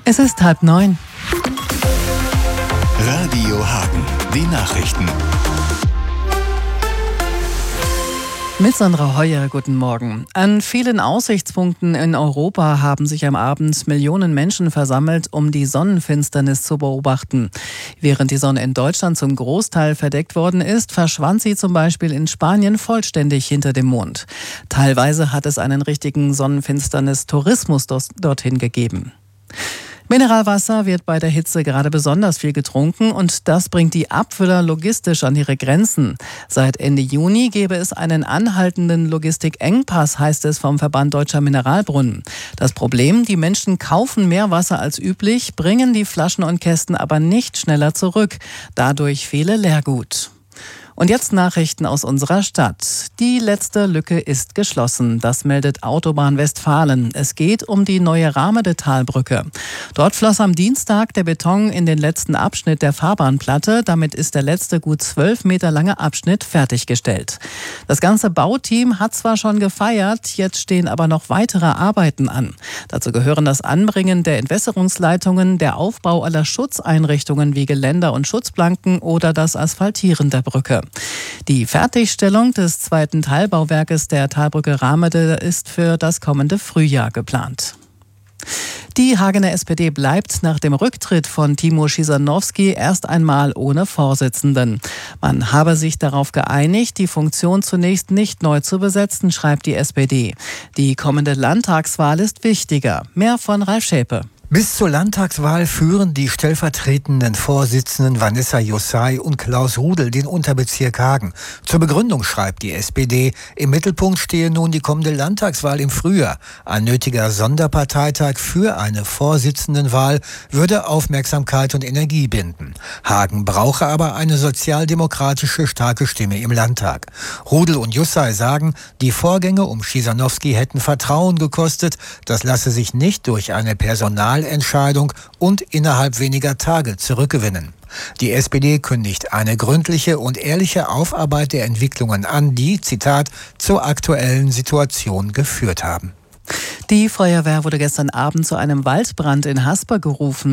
Es ist 8:30. Radio Hagen, die Nachrichten. Mit Sandra Heuer, guten Morgen. An vielen Aussichtspunkten in Europa haben sich am Abend Millionen Menschen versammelt, um die Sonnenfinsternis zu beobachten. Während die Sonne in Deutschland zum Großteil verdeckt worden ist, verschwand sie zum Beispiel in Spanien vollständig hinter dem Mond. Teilweise hat es einen richtigen Sonnenfinsternis-Tourismus dorthin gegeben. Mineralwasser wird bei der Hitze gerade besonders viel getrunken und das bringt die Abfüller logistisch an ihre Grenzen. Seit Ende Juni gäbe es einen anhaltenden Logistikengpass, heißt es vom Verband Deutscher Mineralbrunnen. Das Problem, die Menschen kaufen mehr Wasser als üblich, bringen die Flaschen und Kästen aber nicht schneller zurück. Dadurch fehle Leergut. Und jetzt Nachrichten aus unserer Stadt. Die letzte Lücke ist geschlossen. Das meldet Autobahn Westfalen. Es geht um die neue Rahmede-Talbrücke. Dort floss am Dienstag der Beton in den letzten Abschnitt der Fahrbahnplatte. Damit ist der letzte gut 12 Meter lange Abschnitt fertiggestellt. Das ganze Bauteam hat zwar schon gefeiert, jetzt stehen aber noch weitere Arbeiten an. Dazu gehören das Anbringen der Entwässerungsleitungen, der Aufbau aller Schutzeinrichtungen wie Geländer und Schutzplanken oder das Asphaltieren der Brücke. Die Fertigstellung des zweiten Teilbauwerkes der Talbrücke Rahmede ist für das kommende Frühjahr geplant. Die Hagener SPD bleibt nach dem Rücktritt von Timo Schisanowski erst einmal ohne Vorsitzenden. Man habe sich darauf geeinigt, die Funktion zunächst nicht neu zu besetzen, schreibt die SPD. Die kommende Landtagswahl ist wichtiger. Mehr von Ralf Schäpe. Bis zur Landtagswahl führen die stellvertretenden Vorsitzenden Vanessa Jussay und Klaus Rudel den Unterbezirk Hagen. Zur Begründung schreibt die SPD, im Mittelpunkt stehe nun die kommende Landtagswahl im Frühjahr. Ein nötiger Sonderparteitag für eine Vorsitzendenwahl würde Aufmerksamkeit und Energie binden. Hagen brauche aber eine sozialdemokratische starke Stimme im Landtag. Rudel und Jussay sagen, die Vorgänge um Schisanowski hätten Vertrauen gekostet. Das lasse sich nicht durch eine Personalentscheidung und innerhalb weniger Tage zurückgewinnen. Die SPD kündigt eine gründliche und ehrliche Aufarbeit der Entwicklungen an, die, Zitat, zur aktuellen Situation geführt haben. Die Feuerwehr wurde gestern Abend zu einem Waldbrand in Hasper gerufen.